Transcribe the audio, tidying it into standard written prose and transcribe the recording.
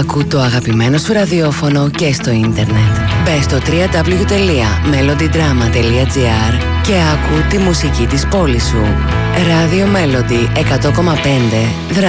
Άκου το αγαπημένο σου ραδιόφωνο και στο ίντερνετ. Μπες στο www.melodydrama.gr και άκου τη μουσική της πόλης σου. Radio Melody 100,5